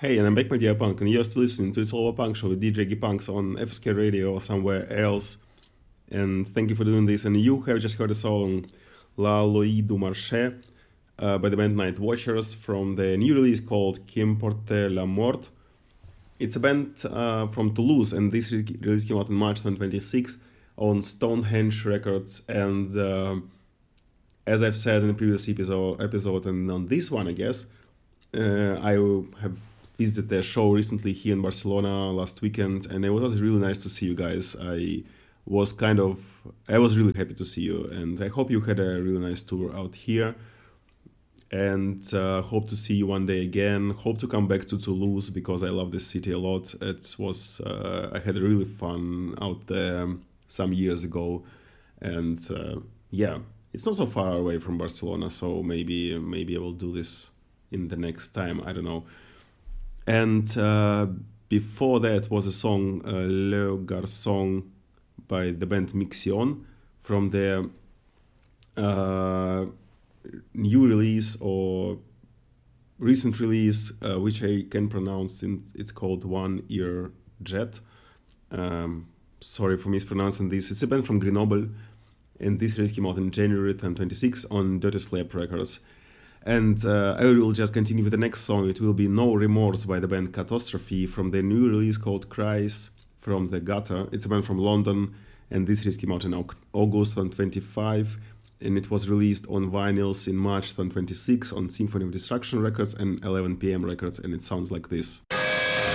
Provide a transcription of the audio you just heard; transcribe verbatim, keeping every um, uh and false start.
Hey, and I'm back, my dear punk, and you're still listening to It's All Over Punk Show with D J G Punks on F S K Radio or somewhere else. And thank you for doing this. And you have just heard the song La Loï du Marché uh, by the band Night Watchers from the new release called Qu'importe la mort. It's a band uh, from Toulouse, and this re- release came out in March twenty twenty-six on Stonehenge Records. And uh, as I've said in the previous episode, episode and on this one, I guess, uh, I have visited their show recently here in Barcelona last weekend, and it was really nice to see you guys. I was kind of, I was really happy to see you, and I hope you had a really nice tour out here, and uh, hope to see you one day again. Hope to come back to Toulouse because I love this city a lot. It was, uh, I had really fun out there some years ago, and uh, yeah, it's not so far away from Barcelona, so maybe maybe I will do this in the next time. I don't know. And uh, before that was a song, uh, Le Garçon, by the band Mixion, from their uh, new release or recent release, uh, which I can pronounce. In, it's called One Ear Jet. Um, sorry for mispronouncing this. It's a band from Grenoble, and this release came out in January twenty twenty-six on Dirty Slap Records. And uh, I will just continue with the next song. It will be No Remorse by the band Catastrophe from their new release called Cries from the Gutter. It's a band from London, and this release came out in August twenty twenty-five, and it was released on vinyls in March twenty twenty-six on Symphony of Destruction Records and eleven p m Records, and it sounds like this.